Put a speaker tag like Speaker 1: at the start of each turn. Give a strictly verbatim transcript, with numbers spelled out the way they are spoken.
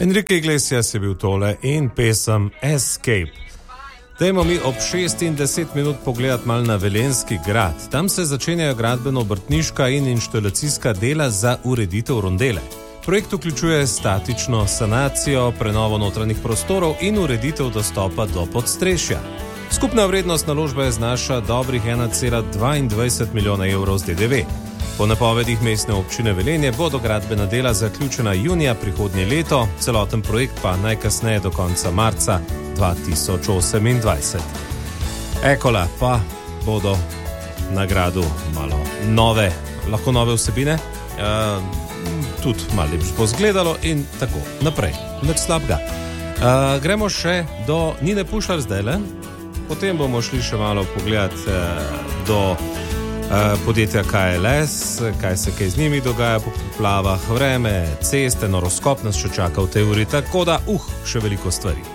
Speaker 1: Enrique Iglesias je bil tole in pesem Escape. Dajmo mi ob šest in deset minut pogledati mal na Velenjski grad. Tam se začenjajo gradbeno-obrtniška in inštalacijska dela za ureditev rondele. Projekt vključuje statično sanacijo, prenovo notranjih prostorov in ureditev dostopa do podstrešja. Skupna vrednost naložbe znaša dobrih ena cela dvaindvajset milijona evrov z D D V. Po napovedih mestne občine Velenje bodo gradbena dela zaključena junija prihodnje leto, celoten projekt pa najkasneje do konca marca dva tisoč osemindvajset. Ekola pa bodo na gradu malo nove, lahko nove vsebine, uh, tudi malo lepš bo zgledalo in tako naprej. Nič slabega. Uh, gremo še do Nine Pušlar zdajle, potem bomo šli še malo pogledati uh, do podjetja K L S, kaj se kaj z njimi dogaja po poplavah, vreme, ceste, noroskop nas še čaka v tej uri, tako da, uh, še veliko stvari.